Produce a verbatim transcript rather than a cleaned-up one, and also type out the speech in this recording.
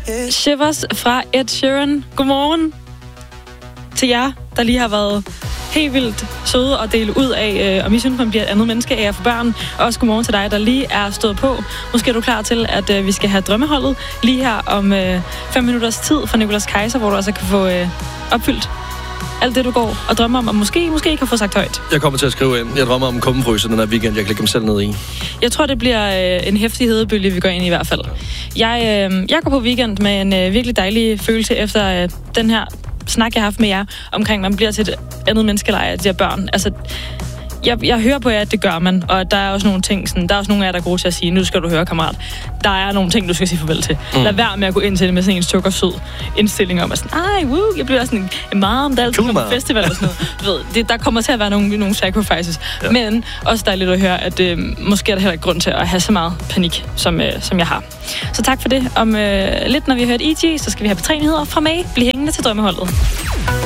Shivers fra Ed Sheeran. Godmorgen til jer, der lige har været helt vildt søde og dele ud af, øh, om I synes, man bliver et andet menneske af at få børn. Og også godmorgen til dig, der lige er stået på. Måske er du klar til, at øh, vi skal have drømmeholdet lige her om øh, fem minutters tid fra Nicolas Kaiser, hvor du altså kan få øh, opfyldt alt det, du går og drømmer om, og måske, måske ikke har fået sagt højt. Jeg kommer til at skrive ind. Jeg drømmer om kummefryse den her weekend. Jeg kan lægge dem selv ned i. Jeg tror, det bliver øh, en heftig hedebølge, vi går ind i i hvert fald. Jeg, øh, jeg går på weekend med en øh, virkelig dejlig følelse efter øh, den her snak, jeg har haft med jer, omkring, man bliver til et andet menneskeleje af de her børn. Altså, jeg, jeg hører på jer, at det gør man, og der er også nogle ting, sådan, der er også nogle af jer, der er gode til at sige, nu skal du høre, kammerat, der er nogle ting, du skal sige farvel til. Mm. Lad være med at gå ind til det med sådan en sukkersød indstilling om, at sådan, ej, woo, jeg bliver sådan en mom, der altid kommer på festival og sådan noget. Du ved, det, der kommer til at være nogle, nogle sacrifices. Ja. Men også dejligt at høre, at øh, måske er der heller ikke grund til at have så meget panik, som, øh, som jeg har. Så tak for det. Om øh, lidt, når vi har hørt E G, så skal vi have betræenheder fra mig. Bliv hængende til drømmeholdet.